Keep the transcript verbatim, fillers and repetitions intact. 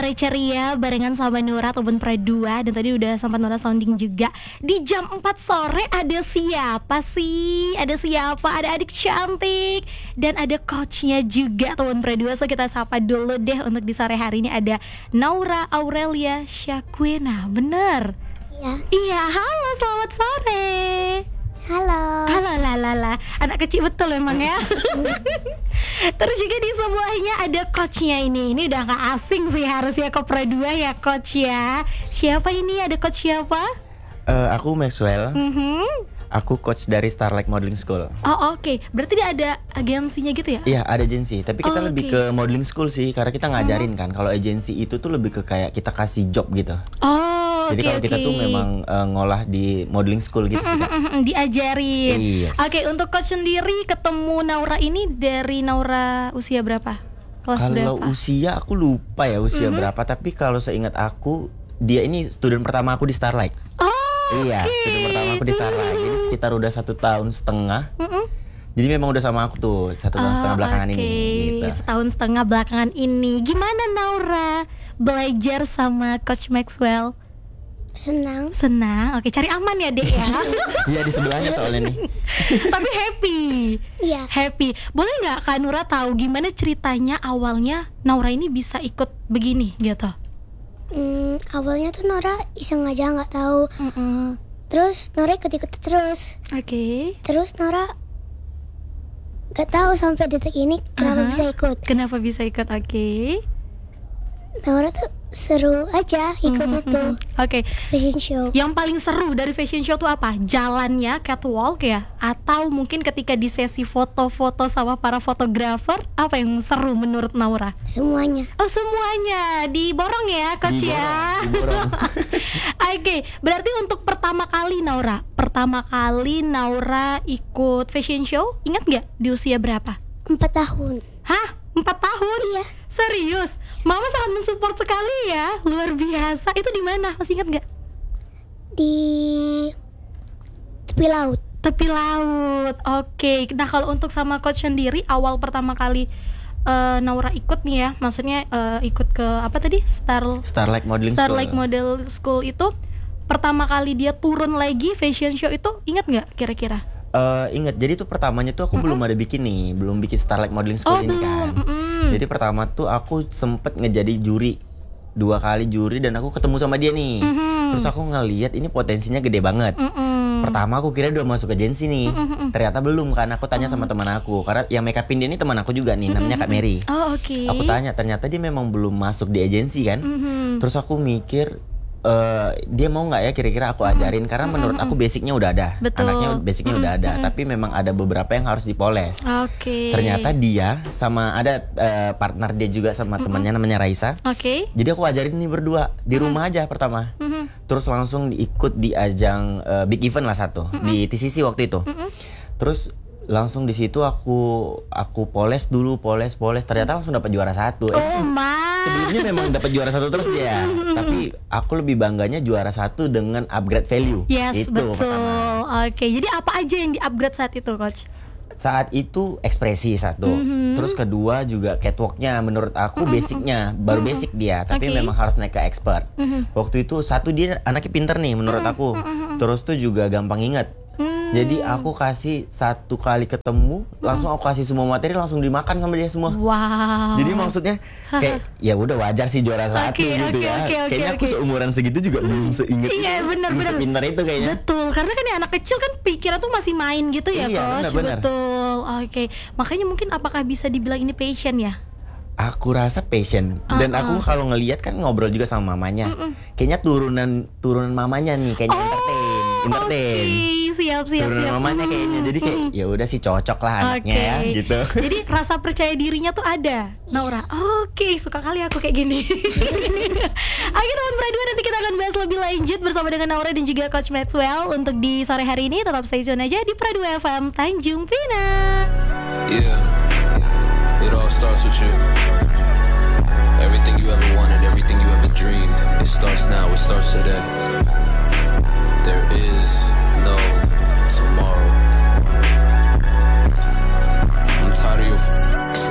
sore ceria barengan sama Nora ataupun Pradua. Dan tadi udah sempat Nora sounding juga. Di jam empat sore ada siapa sih? Ada siapa? Ada adik cantik. Dan ada coachnya juga teman Pradua. So kita sapa dulu deh untuk di sore hari ini. Ada Naura Aurelia Syakwena. Bener? Iya. Iya, halo selamat sore. Halo. Halo lalala. Anak kecil betul memang ya. Terus juga di sebelahnya ada coachnya ini. Ini udah gak asing sih harusnya ke Pradua ya coach ya. Siapa ini? Ada coach siapa? Uh, aku Maxwell. Mm-hmm. Aku coach dari Starlight Modeling School. Oh oke, okay. Berarti dia ada agensinya gitu ya? Iya ada agensi, tapi kita oh, lebih okay. ke modeling school sih. Karena kita ngajarin kan. Kalau agensi itu tuh lebih ke kayak kita kasih job gitu. Oh Jadi okay, kalau kita okay. tuh memang uh, ngolah di modeling school gitu sih Kak. Diajarin. Yes. Oke, okay, untuk coach sendiri ketemu Naura ini dari Naura usia berapa? Kelas kalau berapa? usia aku lupa ya usia mm-hmm. berapa. Tapi kalau seingat aku dia ini student pertama aku di Starlight. Oh Iya, okay. student pertama aku di Starlight. Jadi sekitar udah satu tahun setengah. Mm-mm. Jadi memang udah sama aku tuh satu tahun oh, setengah belakangan okay. ini. Gitu. Setahun setengah belakangan ini. Gimana Naura belajar sama Coach Maxwell? Senang. Senang. Oke, cari aman ya Dek ya. Iya di sebelahnya soalnya nih. Tapi happy. Iya. Happy. Boleh nggak Kak Nura tahu gimana ceritanya awalnya Naura ini bisa ikut begini gitu? Hmm, awalnya tuh Nora iseng aja nggak tahu. Mm-mm. Terus Nora ikut-ikut terus. Oke. Okay. Terus Nora nggak tahu sampai detik ini kenapa uh-huh. bisa ikut. Kenapa bisa ikut? Oke. Okay. Nora tuh seru aja ikut mm-hmm. itu. Oke. Okay. Fashion show. Yang paling seru dari fashion show tuh apa? Jalannya, catwalk ya? Atau mungkin ketika di sesi foto-foto sama para fotografer, apa yang seru menurut Naura? Semuanya. Oh semuanya, diborong ya coach diborong, ya. Diborong. Oke, okay, berarti untuk pertama kali Naura, pertama kali Naura ikut fashion show, ingat nggak di usia berapa? Empat tahun. Hah? Empat tahun? Iya. Serius? Mama sangat mensupport sekali ya, luar biasa. Itu di mana? Masih ingat nggak? Di tepi laut. Tepi laut. Oke. Okay. Nah kalau untuk sama coach sendiri, awal pertama kali uh, Naura ikut nih ya, maksudnya uh, ikut ke apa tadi? Star Starlight Modeling Starlight School. Model School itu pertama kali dia turun lagi fashion show itu, ingat nggak kira-kira? Uh, ingat, jadi tuh pertamanya tuh aku mm-hmm. belum ada bikin nih, belum bikin Starlight Modeling School oh, ini kan. Mm-hmm. Jadi pertama tuh aku sempet ngejadi juri, dua kali juri dan aku ketemu sama dia nih. Mm-hmm. Terus aku ngeliat ini potensinya gede banget. Mm-hmm. Pertama aku kira udah masuk agensi nih, mm-hmm. ternyata belum kan. Aku tanya sama teman aku, karena yang make upin dia ini teman aku juga nih, mm-hmm. namanya Kak Mary. Oh oke. Okay. Aku tanya, ternyata dia memang belum masuk di agensi kan. Mm-hmm. Terus aku mikir. Uh, dia mau nggak ya kira-kira aku ajarin karena menurut aku basicnya udah ada. Betul. Anaknya basicnya mm-hmm. udah ada, mm-hmm. tapi memang ada beberapa yang harus dipoles. Oke. Okay. Ternyata dia sama ada uh, partner dia juga sama mm-hmm. temannya namanya Raisa. Oke. Okay. Jadi aku ajarin nih berdua di mm-hmm. rumah aja pertama. Mm-hmm. Terus langsung diikut di ajang uh, big event lah satu mm-hmm. di T C C waktu itu. Mm-hmm. Terus langsung di situ aku aku poles dulu poles poles ternyata langsung dapat juara satu. Oh eh, my. Sebelumnya memang dapat juara satu terus dia, tapi aku lebih bangganya juara satu dengan upgrade value. Yes, itu betul. Pertama. Oke, jadi apa aja yang di upgrade saat itu, coach? Saat itu ekspresi satu, mm-hmm. terus kedua juga catwalknya menurut aku mm-hmm. basicnya baru mm-hmm. basic dia, tapi okay. memang harus naik ke expert. Mm-hmm. Waktu itu satu dia anaknya pinter nih menurut mm-hmm. aku, mm-hmm. terus tuh juga gampang inget. Hmm. Jadi aku kasih satu kali ketemu langsung aku kasih semua materi langsung dimakan sama dia semua. Wow. Jadi maksudnya kayak ya udah wajar sih juara satu okay, gitu okay, ya. Okay, okay, kayaknya okay. aku seumuran segitu juga belum seinget. Iya benar-benar. Sepintar itu kayaknya. Betul. Karena kan ya anak kecil kan pikiran tuh masih main gitu ya iya, coach. Bener-bener. Betul. Oke. Okay. Makanya mungkin apakah bisa dibilang ini passion ya? Aku rasa passion dan uh-uh. aku kalau ngelihat kan ngobrol juga sama mamanya. Uh-uh. Kayaknya turunan turunan mamanya nih kayaknya oh, entertain, entertain. Okay. Siap siap turunan siap. mamanya kayaknya. Jadi kayak ya udah sih cocok lah anaknya okay. ya gitu. Jadi rasa percaya dirinya tuh ada. Naura. Oke, okay, suka kali aku kayak gini. Oke teman Pradua, nanti kita akan bahas lebih lanjut bersama dengan Naura dan juga Coach Maxwell untuk di sore hari ini. Tetap stay tune aja di Pradua F M Tanjung Pinang. Yeah. It all starts with you. Everything you ever wanted, everything you ever dreamed. It starts now, it starts today. There is no